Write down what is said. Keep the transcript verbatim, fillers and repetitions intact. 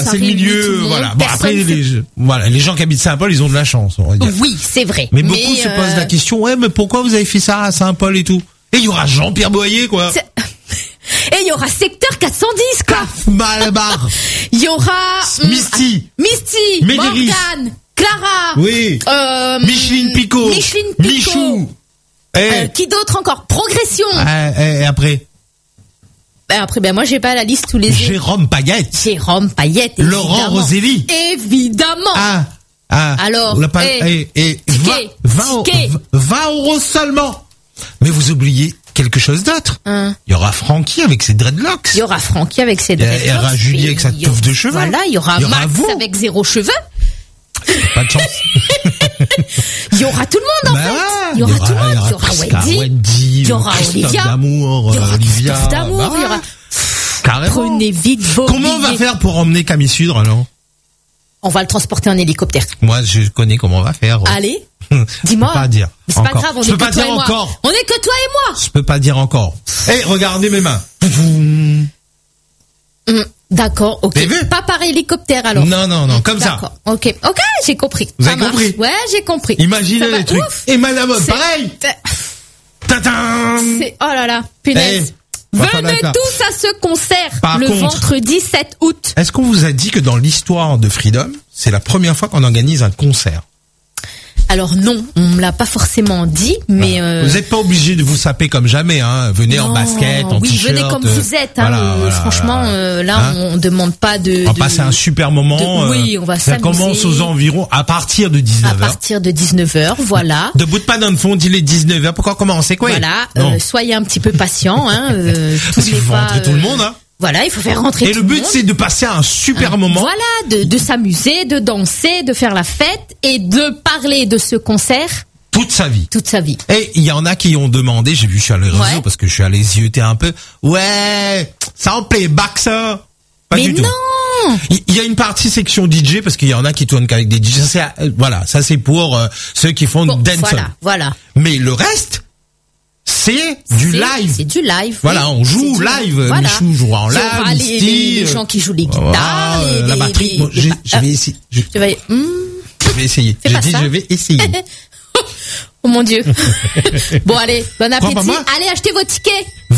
c'est le milieu, le voilà. Bon, après, les, voilà, les gens qui habitent Saint-Paul, ils ont de la chance, on va dire. Oui, c'est vrai. Mais beaucoup mais se euh... posent la question, ouais, mais pourquoi vous avez fait ça à Saint-Paul et tout? Et il y aura Jean-Pierre Boyer, quoi. C'est... Et il y aura Secteur quatre cent dix, quoi. Malabar. Il y aura... Misty. Hum, Misty. Médéris. Morgane. Clara. Oui. Euh, Micheline Picot. Micheline Picot. Michou. Euh, hey. Qui d'autre encore? Progression. Ah, et après? Ben après, ben moi j'ai pas la liste tous les yeux. Jérôme Payette. Jérôme Payette. Laurent Roselli. Évidemment. Ah. Ah. Alors. Pa- et, et, et vingt euros seulement. Mais vous oubliez quelque chose d'autre. Hein. Il y aura Francky avec ses dreadlocks. Il y aura Francky avec ses dreadlocks. Il y aura Julie avec sa touffe de cheveux. Voilà, il y aura, il y aura Max vous. Avec zéro cheveux. Pas de chance. Il y aura tout le monde en bah fait. Ouais, il y aura, il y aura tout le monde. Il y aura Wendy. Wendy. Il y aura Christophe Olivia. D'Amour. Il y aura Olivia. Christophe D'Amour. Bah il y aura. Carrément. Prenez vite vos Comment on va faire pour emmener Camille Sudre alors? On va le transporter en hélicoptère. Moi, je connais comment on va faire. Allez. Dis-moi. Je peux pas dire. Mais c'est encore. pas grave, on je est peux que pas toi dire et moi. encore. On est que toi et moi. Je peux pas dire encore. Eh, hey, regardez mes mains. Mmh, d'accord, ok. Pas par hélicoptère alors. Non, non, non, comme d'accord. ça. Ok, ok, j'ai compris. Vous ça avez marche. compris? Ouais, j'ai compris. Imaginez les trucs. Ouf. Et Madame Homme, pareil. Tadam. C'est, oh là là, punaise. Hey. Venez tous à ce concert Par le contre, vendredi sept août. Est-ce qu'on vous a dit que dans l'histoire de Freedom, c'est la première fois qu'on organise un concert? Alors non, on me l'a pas forcément dit, mais euh... vous n'êtes pas obligé de vous saper comme jamais, hein. Venez non, en basket, en oui, t-shirt. Oui, venez comme vous êtes. Hein. Voilà, euh, voilà, franchement, euh, là, hein, on demande pas de. On va de, passer un super moment. De, oui, on va ça s'amuser. commence aux environs à partir de dix-neuf heures. À partir de dix-neuf heures, voilà. Debout de pas dans le fond, il est dix-neuf heures. Pourquoi commencer quoi? Voilà. Euh, soyez un petit peu patient, hein. Euh, Parce qu'il faut rentrer euh, tout le monde, hein. Voilà, il faut faire rentrer et tout le but, le monde. c'est de passer un super hein, moment. Voilà, de, de s'amuser, de danser, de faire la fête et de parler de ce concert. Toute sa vie. Toute sa vie. Et il y en a qui ont demandé, j'ai vu sur les réseaux, ouais. parce que je suis allé zioter un peu. Ouais, ça en playback, ça. Pas Mais du non. tout. Il y a une partie section D J parce qu'il y en a qui tournent qu'avec des D J. Ça, c'est, euh, voilà, ça c'est pour euh, ceux qui font bon, dance. Voilà, voilà. Mais le reste, c'est du c'est, live. C'est du live. Voilà, oui. on joue du, live. Voilà. Michou jouera en live. Les, les, les gens qui jouent les guitares, voilà, les, la batterie. Les, bon, les, j'ai, les, je vais essayer. Je, je vais, hmm. je vais essayer. Fais J'ai pas dit, ça. je vais essayer. Oh mon Dieu. Bon allez, bon appétit. Allez, achetez vos tickets.